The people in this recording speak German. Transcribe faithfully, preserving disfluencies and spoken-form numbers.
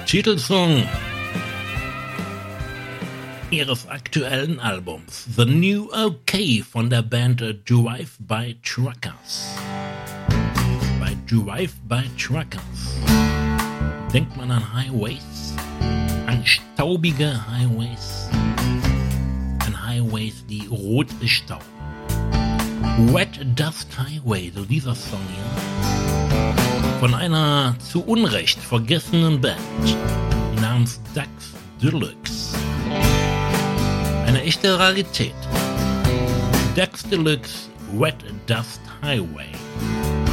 Titelsong ihres aktuellen Albums The New OK von der Band Drive-By Truckers. Bei Drive-By Truckers denkt man an Highways, an staubige Highways, an Highways, die rot bestauben. Wet Dust Highway, so dieser Song hier, von einer zu Unrecht vergessenen Band namens Ducks Deluxe. Eine echte Rarität. Ducks Deluxe Wet Dust Highway.